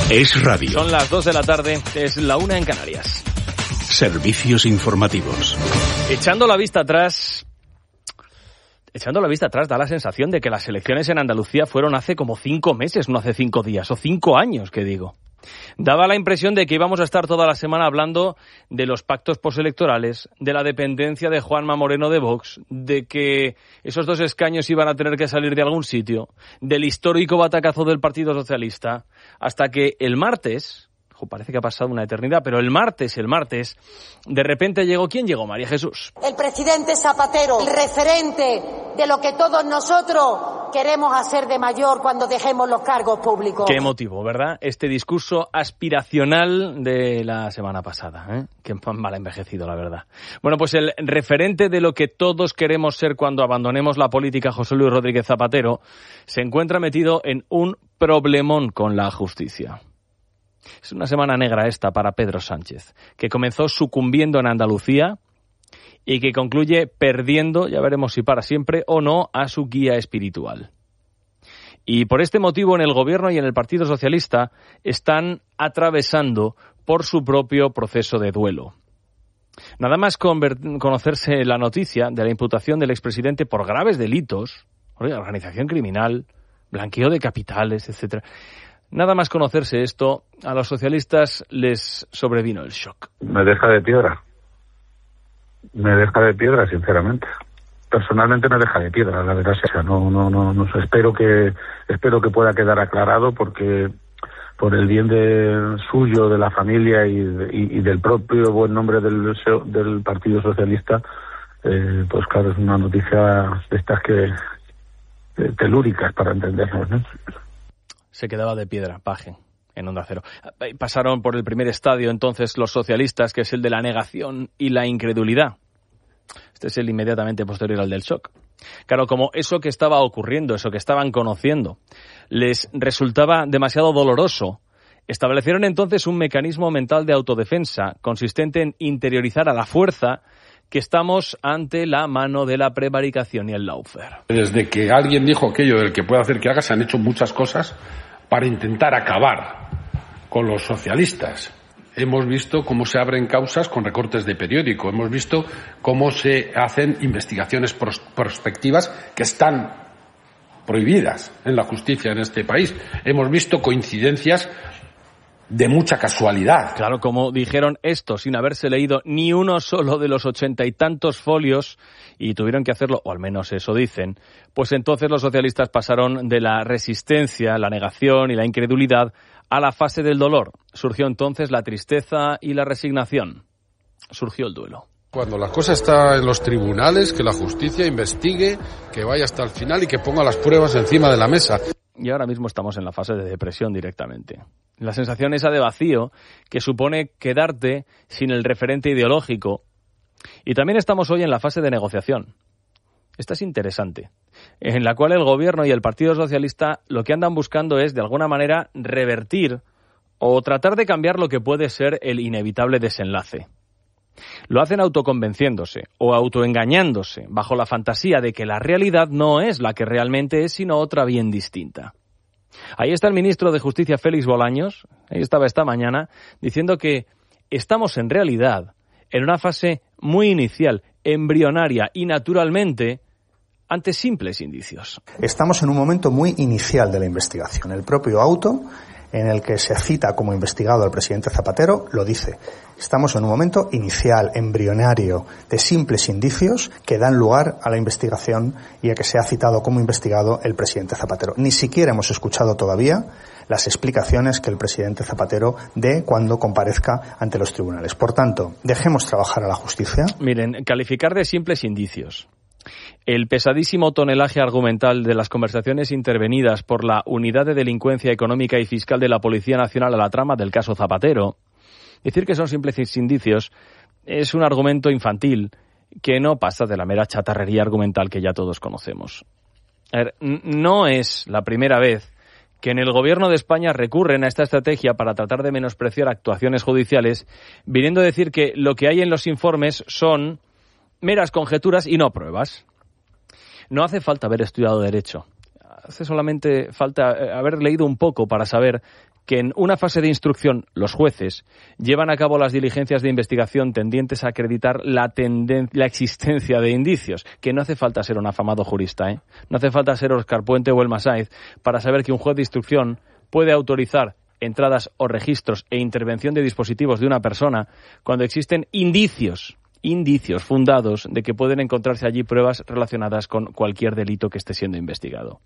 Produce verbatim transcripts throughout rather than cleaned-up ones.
Es radio. Son las dos de la tarde, es la una en Canarias. Servicios informativos. Echando la vista atrás... Echando la vista atrás da la sensación de que las elecciones en Andalucía fueron hace como cinco meses, no hace cinco días, o cinco años, que digo. Daba la impresión de que íbamos a estar toda la semana hablando de los pactos postelectorales, de la dependencia de Juanma Moreno de Vox, de que esos dos escaños iban a tener que salir de algún sitio, del histórico batacazo del Partido Socialista, hasta que el martes... Parece que ha pasado una eternidad, pero el martes, el martes, de repente llegó... ¿Quién llegó, María Jesús? El presidente Zapatero, el referente de lo que todos nosotros queremos hacer de mayor cuando dejemos los cargos públicos. Qué emotivo, ¿verdad? Este discurso aspiracional de la semana pasada, ¿eh? Qué mal envejecido, la verdad. Bueno, pues el referente de lo que todos queremos ser cuando abandonemos la política, José Luis Rodríguez Zapatero, se encuentra metido en un problemón con la justicia. Es una semana negra esta para Pedro Sánchez, que comenzó sucumbiendo en Andalucía y que concluye perdiendo, ya veremos si para siempre o no, a su guía espiritual. Y por este motivo en el Gobierno y en el Partido Socialista están atravesando por su propio proceso de duelo. Nada más conver- conocerse la noticia de la imputación del expresidente por graves delitos, organización criminal, blanqueo de capitales, etcétera. Nada más conocerse esto, a los socialistas les sobrevino el shock. Me deja de piedra. Me deja de piedra, sinceramente. Personalmente me deja de piedra, la verdad. O sea, no, no, no, no sé. Espero que, espero que pueda quedar aclarado, porque por el bien de suyo, de la familia y, y, y del propio buen nombre del, del Partido Socialista, eh, pues claro, es una noticia de estas que eh, telúricas para entendernos, ¿no? Se quedaba de piedra, Paje, en Onda Cero. Pasaron por el primer estadio entonces los socialistas, que es el de la negación y la incredulidad. Este es el inmediatamente posterior al del shock. Claro, como eso que estaba ocurriendo, eso que estaban conociendo, les resultaba demasiado doloroso, establecieron entonces un mecanismo mental de autodefensa consistente en interiorizar a la fuerza que estamos ante la mano de la prevaricación y el lawfare. Desde que alguien dijo aquello del que puede hacer que haga, se han hecho muchas cosas para intentar acabar con los socialistas. Hemos visto cómo se abren causas con recortes de periódico. Hemos visto cómo se hacen investigaciones pros- prospectivas que están prohibidas en la justicia en este país. Hemos visto coincidencias de mucha casualidad. Claro, como dijeron esto sin haberse leído ni uno solo de los ochenta y tantos folios y tuvieron que hacerlo, o al menos eso dicen, pues entonces los socialistas pasaron de la resistencia, la negación y la incredulidad a la fase del dolor. Surgió entonces la tristeza y la resignación. Surgió el duelo. Cuando la cosa está en los tribunales, que la justicia investigue, que vaya hasta el final y que ponga las pruebas encima de la mesa. Y ahora mismo estamos en la fase de depresión directamente. La sensación esa de vacío que supone quedarte sin el referente ideológico. Y también estamos hoy en la fase de negociación. Esta es interesante, en la cual el Gobierno y el Partido Socialista lo que andan buscando es, de alguna manera, revertir o tratar de cambiar lo que puede ser el inevitable desenlace. Lo hacen autoconvenciéndose o autoengañándose bajo la fantasía de que la realidad no es la que realmente es, sino otra bien distinta. Ahí está el ministro de Justicia, Félix Bolaños, ahí estaba esta mañana, diciendo que estamos en realidad en una fase muy inicial, embrionaria y naturalmente ante simples indicios. Estamos en un momento muy inicial de la investigación. El propio auto en el que se cita como investigado al presidente Zapatero lo dice. Estamos en un momento inicial, embrionario, de simples indicios que dan lugar a la investigación y a que se ha citado como investigado el presidente Zapatero. Ni siquiera hemos escuchado todavía las explicaciones que el presidente Zapatero dé cuando comparezca ante los tribunales. Por tanto, dejemos trabajar a la justicia. Miren, calificar de simples indicios el pesadísimo tonelaje argumental de las conversaciones intervenidas por la Unidad de Delincuencia Económica y Fiscal de la Policía Nacional a la trama del caso Zapatero, decir que son simples indicios es un argumento infantil que no pasa de la mera chatarrería argumental que ya todos conocemos. A ver, no es la primera vez que en el Gobierno de España recurren a esta estrategia para tratar de menospreciar actuaciones judiciales, viniendo a decir que lo que hay en los informes son meras conjeturas y no pruebas. No hace falta haber estudiado Derecho. hace solamente falta haber leído un poco para saber que en una fase de instrucción los jueces llevan a cabo las diligencias de investigación tendientes a acreditar la, tenden- la existencia de indicios, que no hace falta ser un afamado jurista, ¿eh? No hace falta ser Óscar Puente o Elma Sáenz para saber que un juez de instrucción puede autorizar entradas o registros e intervención de dispositivos de una persona cuando existen indicios, indicios fundados de que pueden encontrarse allí pruebas relacionadas con cualquier delito que esté siendo investigado.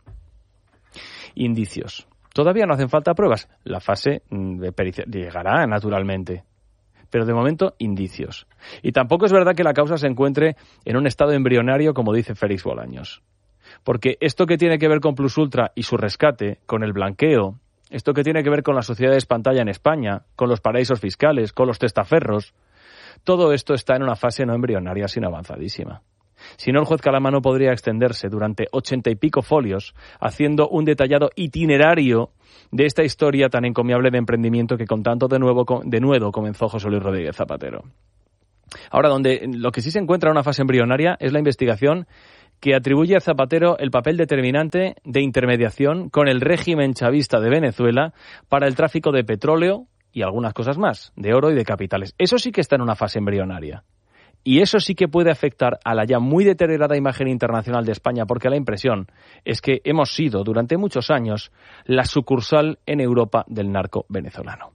Indicios. Todavía no hacen falta pruebas. La fase de pericia llegará naturalmente. Pero de momento, indicios. Y tampoco es verdad que la causa se encuentre en un estado embrionario, como dice Félix Bolaños. Porque esto que tiene que ver con Plus Ultra y su rescate, con el blanqueo, esto que tiene que ver con las sociedades pantalla en España, con los paraísos fiscales, con los testaferros, todo esto está en una fase no embrionaria, sino avanzadísima. Si no, el juez Calamano podría extenderse durante ochenta y pico folios haciendo un detallado itinerario de esta historia tan encomiable de emprendimiento que con tanto de nuevo de nuevo comenzó José Luis Rodríguez Zapatero. Ahora, donde lo que sí se encuentra en una fase embrionaria es la investigación que atribuye a Zapatero el papel determinante de intermediación con el régimen chavista de Venezuela para el tráfico de petróleo y algunas cosas más, de oro y de capitales. Eso sí que está en una fase embrionaria. Y eso sí que puede afectar a la ya muy deteriorada imagen internacional de España, porque la impresión es que hemos sido, durante muchos años, la sucursal en Europa del narco venezolano.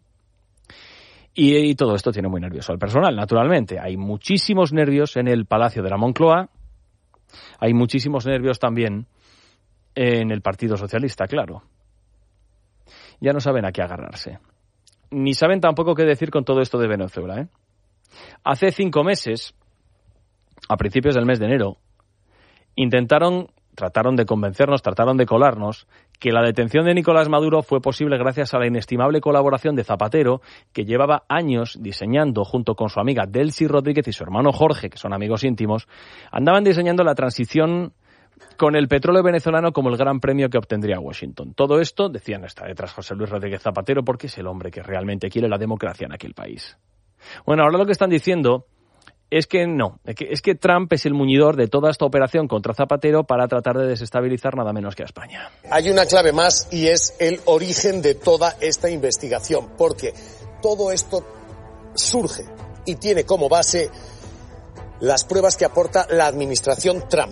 Y, y todo esto tiene muy nervioso al personal, naturalmente. Hay muchísimos nervios en el Palacio de la Moncloa, hay muchísimos nervios también en el Partido Socialista, claro. Ya no saben a qué agarrarse. Ni saben tampoco qué decir con todo esto de Venezuela, ¿eh? Hace cinco meses, a principios del mes de enero, intentaron, trataron de convencernos, trataron de colarnos que la detención de Nicolás Maduro fue posible gracias a la inestimable colaboración de Zapatero, que llevaba años diseñando, junto con su amiga Delcy Rodríguez y su hermano Jorge, que son amigos íntimos, andaban diseñando la transición con el petróleo venezolano como el gran premio que obtendría Washington. Todo esto, decían, está detrás José Luis Rodríguez Zapatero porque es el hombre que realmente quiere la democracia en aquel país. Bueno, ahora lo que están diciendo es que no, es que Trump es el muñidor de toda esta operación contra Zapatero para tratar de desestabilizar nada menos que a España. Hay una clave más y es el origen de toda esta investigación, porque todo esto surge y tiene como base las pruebas que aporta la administración Trump,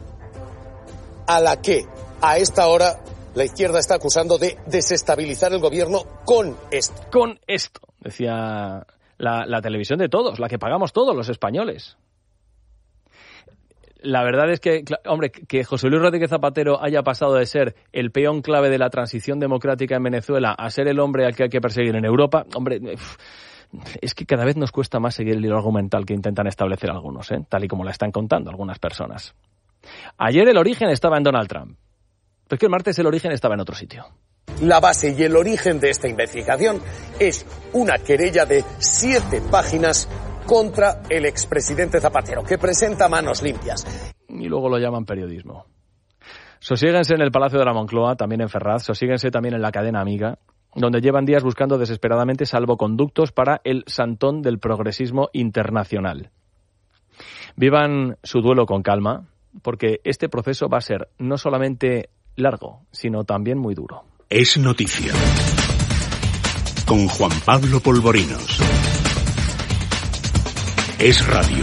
a la que a esta hora la izquierda está acusando de desestabilizar el gobierno con esto. Con esto, decía La, la televisión de todos, la que pagamos todos los españoles. La verdad es que, hombre, que José Luis Rodríguez Zapatero haya pasado de ser el peón clave de la transición democrática en Venezuela a ser el hombre al que hay que perseguir en Europa, hombre, es que cada vez nos cuesta más seguir el hilo argumental que intentan establecer algunos, ¿eh? Tal y como la están contando algunas personas. Ayer el origen estaba en Donald Trump, pero es que el martes el origen estaba en otro sitio. La base y el origen de esta investigación es una querella de siete páginas contra el expresidente Zapatero, que presenta manos limpias. Y luego lo llaman periodismo. Sosiéguense en el Palacio de la Moncloa, también en Ferraz, sosiéguense también en la cadena Amiga, donde llevan días buscando desesperadamente salvoconductos para el santón del progresismo internacional. Vivan su duelo con calma, porque este proceso va a ser no solamente largo, sino también muy duro. Es noticia. Con Juan Pablo Polvorinos. Es radio.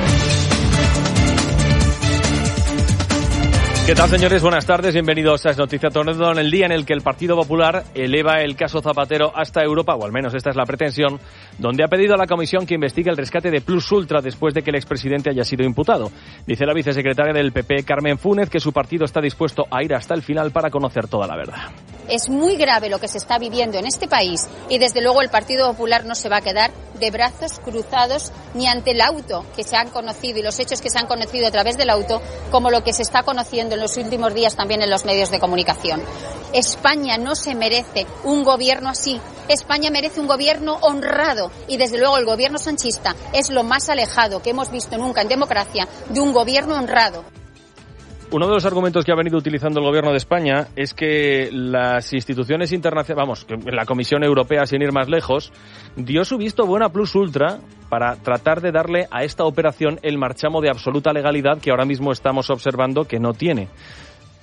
¿Qué tal, señores? Buenas tardes, bienvenidos a Es Noticia Toledo, en el día en el que el Partido Popular eleva el caso Zapatero hasta Europa, o al menos esta es la pretensión, donde ha pedido a la comisión que investigue el rescate de Plus Ultra después de que el expresidente haya sido imputado. Dice la vicesecretaria del P P, Carmen Fúnez, que su partido está dispuesto a ir hasta el final para conocer toda la verdad. Es muy grave lo que se está viviendo en este país y desde luego el Partido Popular no se va a quedar de brazos cruzados ni ante el auto que se han conocido y los hechos que se han conocido a través del auto, como lo que se está conociendo en los últimos días también en los medios de comunicación. España no se merece un gobierno así. España merece un gobierno honrado y desde luego el gobierno sanchista es lo más alejado que hemos visto nunca en democracia de un gobierno honrado. Uno de los argumentos que ha venido utilizando el Gobierno de España es que las instituciones internacionales, vamos, que la Comisión Europea, sin ir más lejos, dio su visto bueno a Plus Ultra para tratar de darle a esta operación el marchamo de absoluta legalidad que ahora mismo estamos observando que no tiene.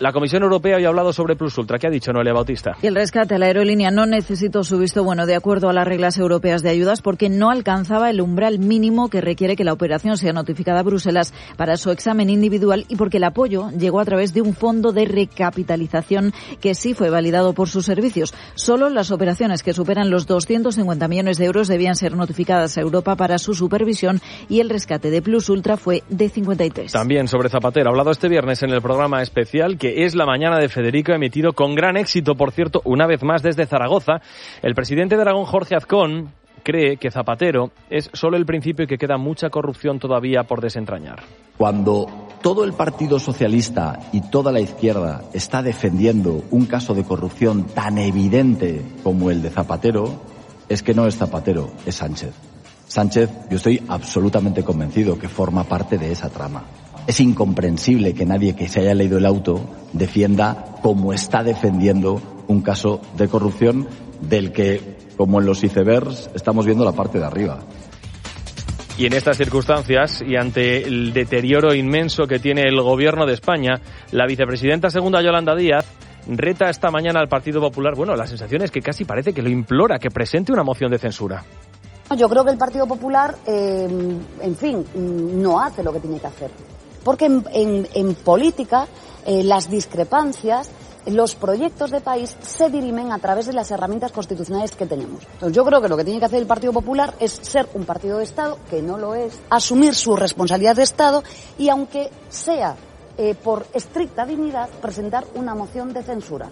La Comisión Europea hoy ha hablado sobre Plus Ultra. ¿Qué ha dicho Noelia Bautista? Y el rescate a la aerolínea no necesitó su visto bueno de acuerdo a las reglas europeas de ayudas porque no alcanzaba el umbral mínimo que requiere que la operación sea notificada a Bruselas para su examen individual y porque el apoyo llegó a través de un fondo de recapitalización que sí fue validado por sus servicios. Solo las operaciones que superan los doscientos cincuenta millones de euros debían ser notificadas a Europa para su supervisión y el rescate de Plus Ultra fue de cincuenta y tres. También sobre Zapatero, ha hablado este viernes en el programa especial que es La Mañana de Federico, emitido con gran éxito, por cierto, una vez más desde Zaragoza. El presidente de Aragón, Jorge Azcón, cree que Zapatero es solo el principio y que queda mucha corrupción todavía por desentrañar. Cuando todo el Partido Socialista y toda la izquierda está defendiendo un caso de corrupción tan evidente como el de Zapatero, es que no es Zapatero, es Sánchez. Sánchez, yo estoy absolutamente convencido que forma parte de esa trama. Es incomprensible que nadie que se haya leído el auto defienda como está defendiendo un caso de corrupción del que, como en los icebergs, estamos viendo la parte de arriba. Y en estas circunstancias, y ante el deterioro inmenso que tiene el Gobierno de España, la vicepresidenta segunda, Yolanda Díaz, reta esta mañana al Partido Popular. Bueno, la sensación es que casi parece que lo implora, que presente una moción de censura. Yo creo que el Partido Popular, eh, en fin, no hace lo que tiene que hacer. Porque en, en, en política eh, las discrepancias, los proyectos de país se dirimen a través de las herramientas constitucionales que tenemos. Entonces yo creo que lo que tiene que hacer el Partido Popular es ser un partido de Estado, que no lo es, asumir su responsabilidad de Estado y, aunque sea eh, por estricta dignidad, presentar una moción de censura.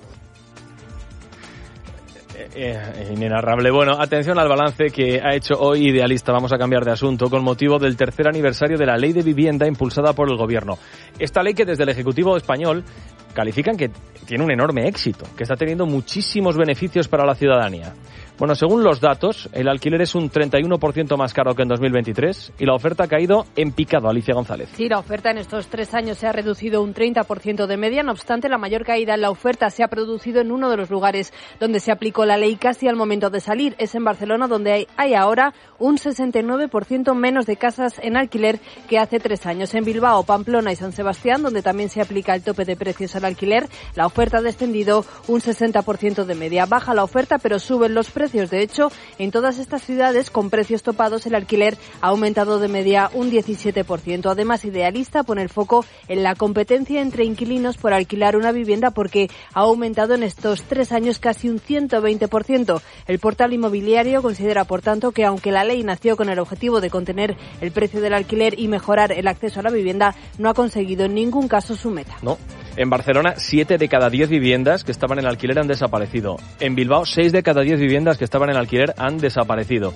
Eh, inenarrable. Bueno, atención al balance que ha hecho hoy Idealista. Vamos a cambiar de asunto con motivo del tercer aniversario de la Ley de Vivienda impulsada por el Gobierno. Esta ley que desde el Ejecutivo español califican que tiene un enorme éxito, que está teniendo muchísimos beneficios para la ciudadanía. Bueno, según los datos, el alquiler es un treinta y uno por ciento más caro que en dos mil veintitrés y la oferta ha caído en picado. Alicia González. Sí, la oferta en estos tres años se ha reducido un treinta por ciento de media. No obstante, la mayor caída en la oferta se ha producido en uno de los lugares donde se aplicó la ley casi al momento de salir. Es en Barcelona, donde hay, hay ahora un sesenta y nueve por ciento menos de casas en alquiler que hace tres años. En Bilbao, Pamplona y San Sebastián, donde también se aplica el tope de precios al alquiler, la oferta ha descendido un sesenta por ciento de media. Baja la oferta, pero suben los precios. De hecho, en todas estas ciudades con precios topados, el alquiler ha aumentado de media un diecisiete por ciento. Además, Idealista pone el foco en la competencia entre inquilinos por alquilar una vivienda porque ha aumentado en estos tres años casi un ciento veinte por ciento. El portal inmobiliario considera, por tanto, que aunque la ley nació con el objetivo de contener el precio del alquiler y mejorar el acceso a la vivienda, no ha conseguido en ningún caso su meta. No. En Barcelona, siete de cada diez viviendas que estaban en alquiler han desaparecido. En Bilbao, seis de cada diez viviendas que estaban en alquiler han desaparecido.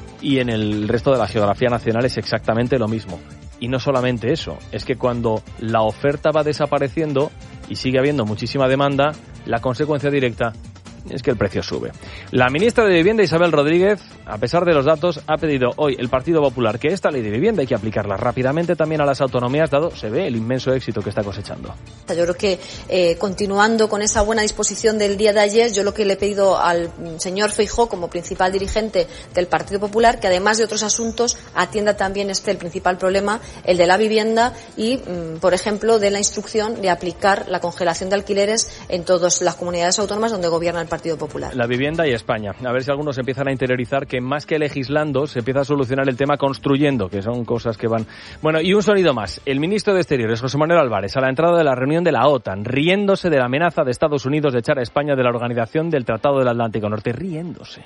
Y en el resto de la geografía nacional es exactamente lo mismo. Y no solamente eso, es que cuando la oferta va desapareciendo y sigue habiendo muchísima demanda, la consecuencia directa es que el precio sube. La ministra de Vivienda, Isabel Rodríguez, a pesar de los datos, ha pedido hoy el Partido Popular que esta ley de vivienda hay que aplicarla rápidamente también a las autonomías, dado se ve el inmenso éxito que está cosechando. Yo creo que eh, continuando con esa buena disposición del día de ayer, yo lo que le he pedido al señor Feijóo, como principal dirigente del Partido Popular, que además de otros asuntos atienda también este el principal problema, el de la vivienda y, mm, por ejemplo, de la instrucción de aplicar la congelación de alquileres en todas las comunidades autónomas donde gobierna el Partido Partido Popular. La vivienda y España. A ver si algunos empiezan a interiorizar que más que legislando se empieza a solucionar el tema construyendo, que son cosas que van... Bueno, y un sonido más. El ministro de Exteriores, José Manuel Álvarez, a la entrada de la reunión de la OTAN, riéndose de la amenaza de Estados Unidos de echar a España de la Organización del Tratado del Atlántico Norte. Riéndose.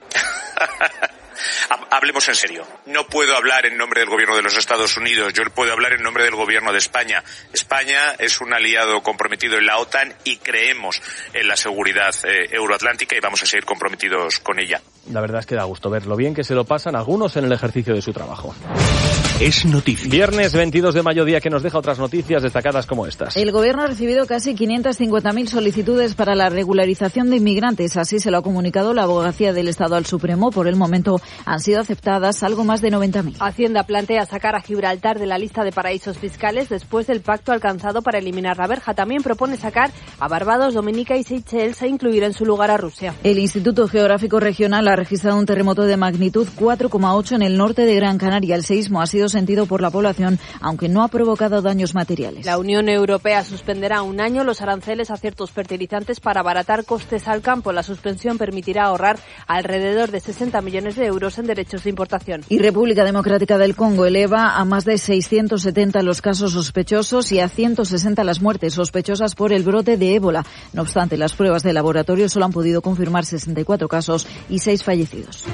Hablemos en serio. No puedo hablar en nombre del gobierno de los Estados Unidos, yo puedo hablar en nombre del gobierno de España. España es un aliado comprometido en la OTAN y creemos en la seguridad eh, euroatlántica y vamos a seguir comprometidos con ella. La verdad es que da gusto ver lo bien que se lo pasan algunos en el ejercicio de su trabajo. Es noticia. Viernes veintidós de mayo, día que nos deja otras noticias destacadas como estas. El Gobierno ha recibido casi quinientas cincuenta mil solicitudes para la regularización de inmigrantes. Así se lo ha comunicado la Abogacía del Estado al Supremo. Por el momento han sido aceptadas algo más de noventa mil. Hacienda plantea sacar a Gibraltar de la lista de paraísos fiscales después del pacto alcanzado para eliminar la verja. También propone sacar a Barbados, Dominica y Seychelles e incluir en su lugar a Rusia. El Instituto Geográfico Regional ha registrado un terremoto de magnitud cuatro coma ocho en el norte de Gran Canaria. El seísmo ha sido sentido por la población, aunque no ha provocado daños materiales. La Unión Europea suspenderá un año los aranceles a ciertos fertilizantes para abaratar costes al campo. La suspensión permitirá ahorrar alrededor de sesenta millones de euros en derechos de importación. Y República Democrática del Congo eleva a más de seiscientos setenta los casos sospechosos y a ciento sesenta las muertes sospechosas por el brote de ébola. No obstante, las pruebas de laboratorio solo han podido confirmar sesenta y cuatro casos y seis fallecidos.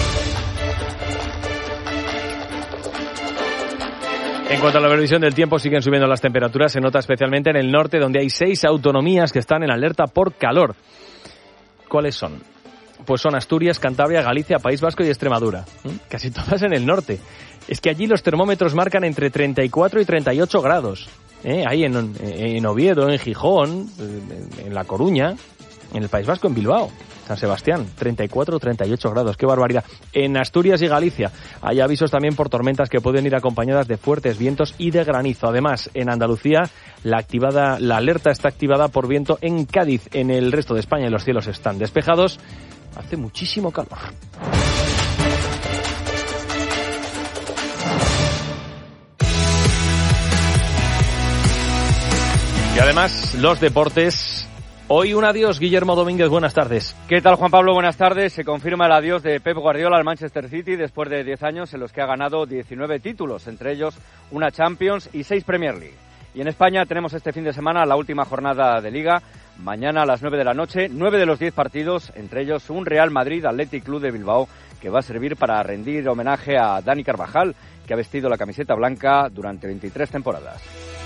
En cuanto a la previsión del tiempo, siguen subiendo las temperaturas. Se nota especialmente en el norte, donde hay seis autonomías que están en alerta por calor. ¿Cuáles son? Pues son Asturias, Cantabria, Galicia, País Vasco y Extremadura. ¿Mm? Casi todas en el norte. Es que allí los termómetros marcan entre treinta y cuatro y treinta y ocho grados. ¿Eh? Ahí en, en Oviedo, en Gijón, en La Coruña, en el País Vasco, en Bilbao, San Sebastián, treinta y cuatro o treinta y ocho grados. ¡Qué barbaridad! En Asturias y Galicia hay avisos también por tormentas que pueden ir acompañadas de fuertes vientos y de granizo. Además, en Andalucía, la activada, la alerta está activada por viento en Cádiz. En el resto de España los cielos están despejados. Hace muchísimo calor. Y además, los deportes. Hoy un adiós, Guillermo Domínguez, buenas tardes. ¿Qué tal, Juan Pablo? Buenas tardes. Se confirma el adiós de Pep Guardiola al Manchester City después de diez años en los que ha ganado diecinueve títulos, entre ellos una Champions y seis Premier League. Y en España tenemos este fin de semana la última jornada de Liga. Mañana a las nueve de la noche, nueve de los diez partidos, entre ellos un Real Madrid Athletic Club de Bilbao, que va a servir para rendir homenaje a Dani Carvajal, que ha vestido la camiseta blanca durante veintitrés temporadas.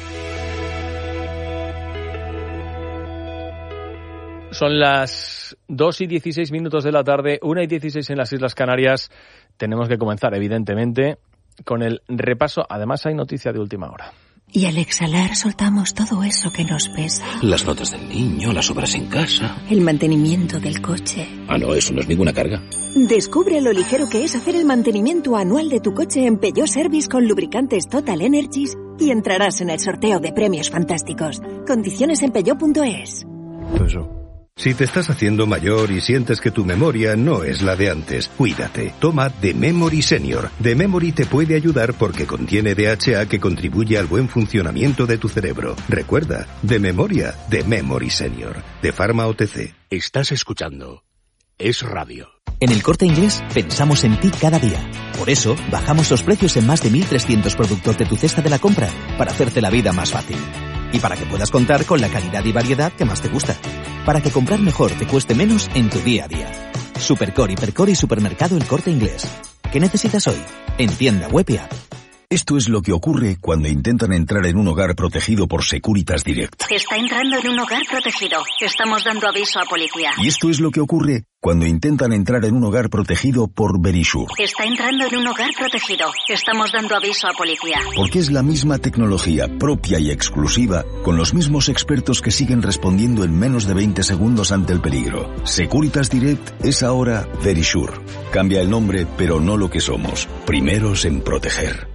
Son las dos y dieciséis minutos de la tarde, una y dieciséis en las Islas Canarias. Tenemos que comenzar, evidentemente, con el repaso. Además, hay noticia de última hora. Y al exhalar soltamos todo eso que nos pesa. Las notas del niño, las obras en casa. El mantenimiento del coche. Ah, no, eso no es ninguna carga. Descubre lo ligero que es hacer el mantenimiento anual de tu coche en Peugeot Service con lubricantes Total Energies y entrarás en el sorteo de premios fantásticos. Condiciones en peugeot punto es. Eso. Si te estás haciendo mayor y sientes que tu memoria no es la de antes, cuídate. Toma The Memory Senior. The Memory te puede ayudar porque contiene D H A que contribuye al buen funcionamiento de tu cerebro. Recuerda, de memoria, The Memory Senior. De Pharma O T C. Estás escuchando Es Radio. En El Corte Inglés pensamos en ti cada día. Por eso bajamos los precios en más de mil trescientos productos de tu cesta de la compra para hacerte la vida más fácil. Y para que puedas contar con la calidad y variedad que más te gusta. Para que comprar mejor te cueste menos en tu día a día. Supercore, Hipercore y Supermercado El Corte Inglés. ¿Qué necesitas hoy? En tienda web y app. Esto es lo que ocurre cuando intentan entrar en un hogar protegido por Securitas Direct. Está entrando en un hogar protegido. Estamos dando aviso a policía. Y esto es lo que ocurre cuando intentan entrar en un hogar protegido por Verisure. Está entrando en un hogar protegido. Estamos dando aviso a policía. Porque es la misma tecnología propia y exclusiva, con los mismos expertos que siguen respondiendo en menos de veinte segundos ante el peligro. Securitas Direct es ahora Verisure. Cambia el nombre, pero no lo que somos. Primeros en proteger.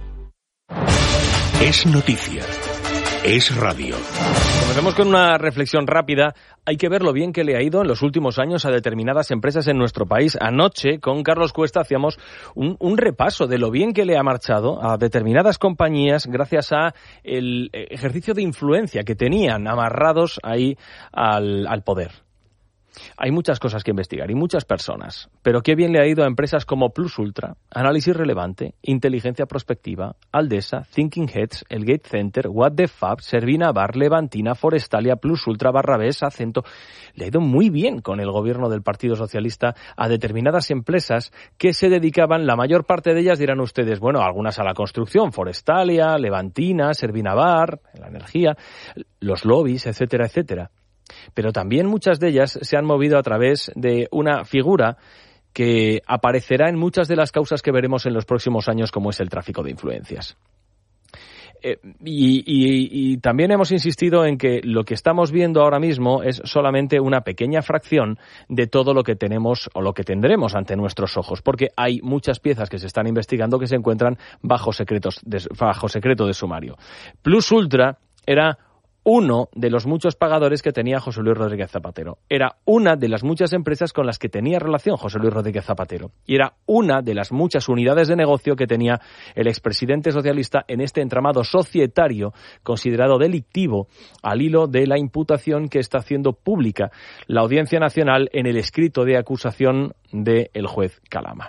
Es noticia. Es radio. Comencemos con una reflexión rápida. Hay que ver lo bien que le ha ido en los últimos años a determinadas empresas en nuestro país. Anoche, con Carlos Cuesta, hacíamos un, un repaso de lo bien que le ha marchado a determinadas compañías gracias a el ejercicio de influencia que tenían amarrados ahí al, al poder. Hay muchas cosas que investigar y muchas personas, pero qué bien le ha ido a empresas como Plus Ultra, Análisis Relevante, Inteligencia Prospectiva, Aldesa, Thinking Heads, El Gate Center, What the Fab, Servina Bar, Levantina, Forestalia, Plus Ultra, Barrabés, Acento. Le ha ido muy bien con el gobierno del Partido Socialista a determinadas empresas que se dedicaban, la mayor parte de ellas dirán ustedes, bueno, algunas a la construcción, Forestalia, Levantina, Servina Bar, la energía, los lobbies, etcétera, etcétera. Pero también muchas de ellas se han movido a través de una figura que aparecerá en muchas de las causas que veremos en los próximos años, como es el tráfico de influencias. Eh, y, y, y también hemos insistido en que lo que estamos viendo ahora mismo es solamente una pequeña fracción de todo lo que tenemos o lo que tendremos ante nuestros ojos, porque hay muchas piezas que se están investigando que se encuentran bajo secretos de, bajo secreto de sumario. Plus Ultra era uno de los muchos pagadores que tenía José Luis Rodríguez Zapatero. Era una de las muchas empresas con las que tenía relación José Luis Rodríguez Zapatero. Y era una de las muchas unidades de negocio que tenía el expresidente socialista en este entramado societario considerado delictivo al hilo de la imputación que está haciendo pública la Audiencia Nacional en el escrito de acusación del juez Calama.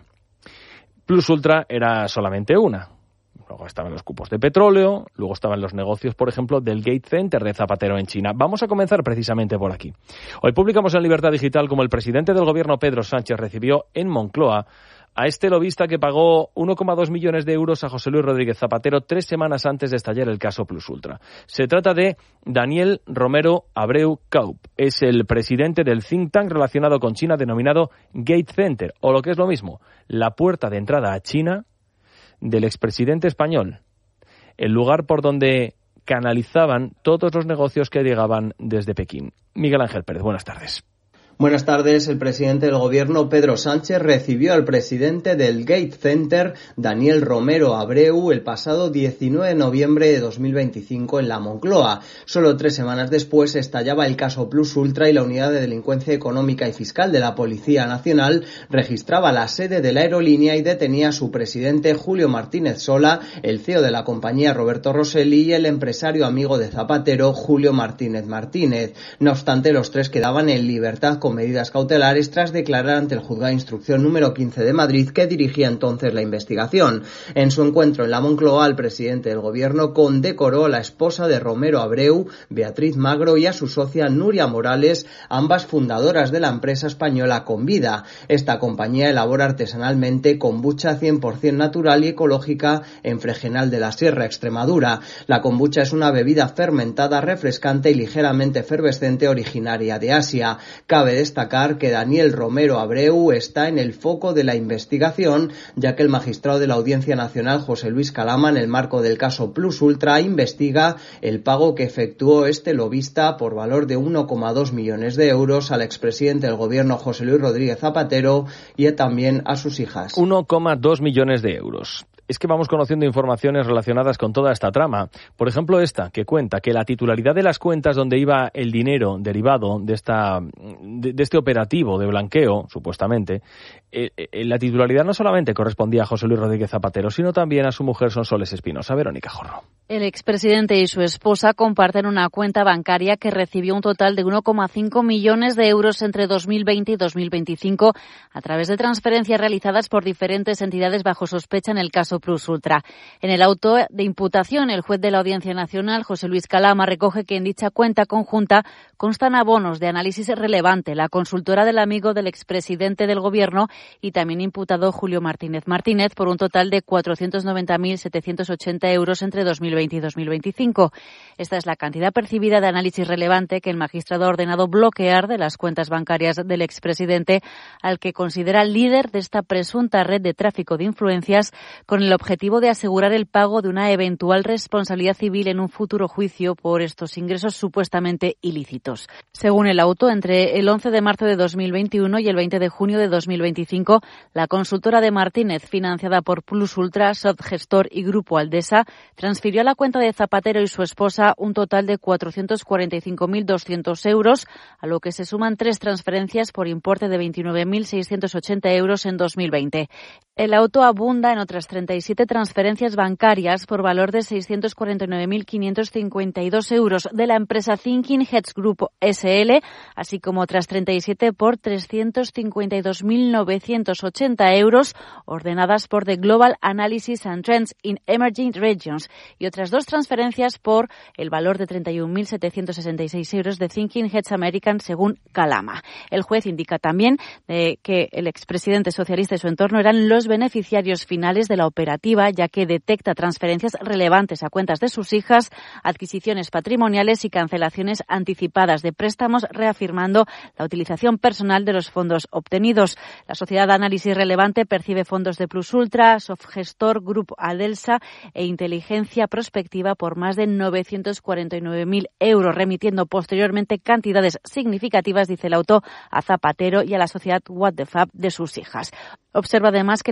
Plus Ultra era solamente una. Luego estaban los cupos de petróleo, luego estaban los negocios, por ejemplo, del Gate Center de Zapatero en China. Vamos a comenzar precisamente por aquí. Hoy publicamos en Libertad Digital cómo el presidente del gobierno, Pedro Sánchez, recibió en Moncloa a este lobista que pagó uno coma dos millones de euros a José Luis Rodríguez Zapatero tres semanas antes de estallar el caso Plus Ultra. Se trata de Daniel Romero Abreu Kaup. Es el presidente del think tank relacionado con China denominado Gate Center, o lo que es lo mismo, la puerta de entrada a China del expresidente español, el lugar por donde canalizaban todos los negocios que llegaban desde Pekín. Miguel Ángel Pérez, buenas tardes. Buenas tardes. El presidente del gobierno, Pedro Sánchez, recibió al presidente del Gate Center, Daniel Romero Abreu, el pasado diecinueve de noviembre de dos mil veinticinco en la Moncloa. Solo tres semanas después estallaba el caso Plus Ultra y la Unidad de Delincuencia Económica y Fiscal de la Policía Nacional registraba la sede de la aerolínea y detenía a su presidente, Julio Martínez Sola, el C E O de la compañía, Roberto Rosselli, y el empresario amigo de Zapatero, Julio Martínez Martínez. No obstante, los tres quedaban en libertad con medidas cautelares tras declarar ante el juzgado de instrucción número quince de Madrid, que dirigía entonces la investigación. En su encuentro en la Moncloa, el presidente del gobierno condecoró a la esposa de Romero Abreu, Beatriz Magro, y a su socia Nuria Morales, ambas fundadoras de la empresa española Convida. Esta compañía elabora artesanalmente kombucha cien por ciento natural y ecológica en Fregenal de la Sierra, Extremadura. La kombucha es una bebida fermentada, refrescante y ligeramente efervescente originaria de Asia. Cabe destacar que Daniel Romero Abreu está en el foco de la investigación, ya que el magistrado de la Audiencia Nacional, José Luis Calama, en el marco del caso Plus Ultra, investiga el pago que efectuó este lobista por valor de uno coma dos millones de euros al expresidente del gobierno, José Luis Rodríguez Zapatero, y también a sus hijas. uno coma dos millones de euros. Es que vamos conociendo informaciones relacionadas con toda esta trama. Por ejemplo, esta, que cuenta que la titularidad de las cuentas donde iba el dinero derivado de esta de, de este operativo de blanqueo, supuestamente, eh, eh, la titularidad no solamente correspondía a José Luis Rodríguez Zapatero, sino también a su mujer Sonsoles Espinosa. Verónica Jorro. El expresidente y su esposa comparten una cuenta bancaria que recibió un total de uno coma cinco millones de euros entre dos mil veinte y dos mil veinticinco a través de transferencias realizadas por diferentes entidades bajo sospecha en el caso Plus Ultra. En el auto de imputación, el juez de la Audiencia Nacional, José Luis Calama, recoge que en dicha cuenta conjunta constan abonos de análisis relevante, la consultora del amigo del expresidente del gobierno y también imputado Julio Martínez Martínez por un total de cuatrocientos noventa mil setecientos ochenta euros entre dos mil veinte y dos mil veinticinco. Esta es la cantidad percibida de análisis relevante que el magistrado ha ordenado bloquear de las cuentas bancarias del expresidente, al que considera líder de esta presunta red de tráfico de influencias, con el objetivo de asegurar el pago de una eventual responsabilidad civil en un futuro juicio por estos ingresos supuestamente ilícitos. Según el auto, entre el once de marzo de dos mil veintiuno y el veinte de junio de dos mil veinticinco, la consultora de Martínez, financiada por Plus Ultra, Softgestor y Grupo Aldesa, transfirió a la cuenta de Zapatero y su esposa un total de cuatrocientos cuarenta y cinco mil doscientos euros, a lo que se suman tres transferencias por importe de veintinueve mil seiscientos ochenta euros en dos mil veinte. El auto abunda en otras treinta y siete transferencias bancarias por valor de seiscientos cuarenta y nueve mil quinientos cincuenta y dos euros de la empresa Thinking Heads Group S L, así como otras treinta y siete por trescientos cincuenta y dos mil novecientos ochenta euros ordenadas por The Global Analysis and Trends in Emerging Regions, y otras dos transferencias por el valor de treinta y un mil setecientos sesenta y seis euros de Thinking Heads American, según Calama. El juez indica también eh, que el expresidente socialista y su entorno eran los beneficiarios finales de la operativa, ya que detecta transferencias relevantes a cuentas de sus hijas, adquisiciones patrimoniales y cancelaciones anticipadas de préstamos, reafirmando la utilización personal de los fondos obtenidos. La sociedad de análisis relevante percibe fondos de Plus Ultra, Softgestor, Grupo Aldelsa e Inteligencia Prospectiva por más de novecientos cuarenta y nueve mil euros, remitiendo posteriormente cantidades significativas, dice el auto, a Zapatero y a la sociedad What the Fab de sus hijas. Observa además que en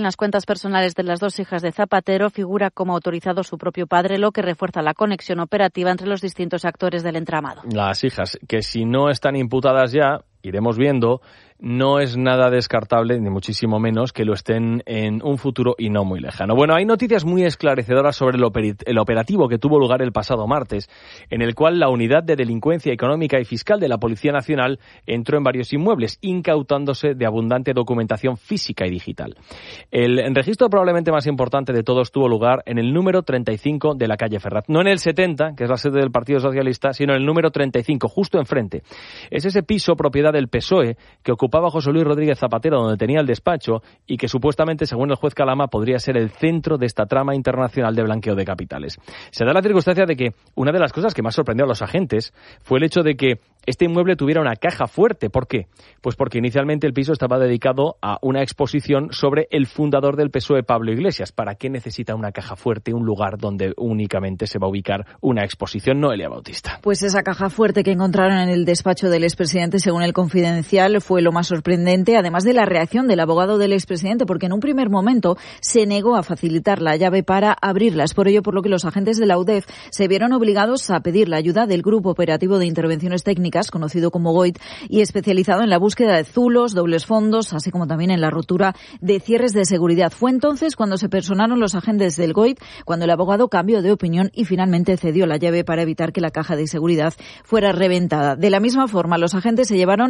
en las cuentas personales de las dos hijas de Zapatero figura como autorizado su propio padre, lo que refuerza la conexión operativa entre los distintos actores del entramado. Las hijas, que si no están imputadas ya, iremos viendo, no es nada descartable, ni muchísimo menos, que lo estén en un futuro y no muy lejano. Bueno, hay noticias muy esclarecedoras sobre el, oper- el operativo que tuvo lugar el pasado martes, en el cual la Unidad de Delincuencia Económica y Fiscal de la Policía Nacional entró en varios inmuebles, incautándose de abundante documentación física y digital. El registro probablemente más importante de todos tuvo lugar en el número treinta y cinco de la calle Ferrat. No en el setenta, que es la sede del Partido Socialista, sino en el número treinta y cinco, justo enfrente. Es ese piso propiedad del P S O E que ocupaba José Luis Rodríguez Zapatero, donde tenía el despacho, y que supuestamente, según el juez Calama, podría ser el centro de esta trama internacional de blanqueo de capitales. Se da la circunstancia de que una de las cosas que más sorprendió a los agentes fue el hecho de que este inmueble tuviera una caja fuerte. ¿Por qué? Pues porque inicialmente el piso estaba dedicado a una exposición sobre el fundador del P S O E, Pablo Iglesias. ¿Para qué necesita una caja fuerte, un lugar donde únicamente se va a ubicar una exposición? Noelia Bautista. Pues esa caja fuerte que encontraron en el despacho del expresidente, según el Confidencial, fue lo más sorprendente, además de la reacción del abogado del expresidente, porque en un primer momento se negó a facilitar la llave para abrirlas. Por ello, por lo que los agentes de la U D E F se vieron obligados a pedir la ayuda del Grupo Operativo de Intervenciones Técnicas, conocido como GOIT, y especializado en la búsqueda de zulos, dobles fondos, así como también en la rotura de cierres de seguridad. Fue entonces cuando se personaron los agentes del GOIT, cuando el abogado cambió de opinión y finalmente cedió la llave para evitar que la caja de seguridad fuera reventada. De la misma forma, los agentes se llevaron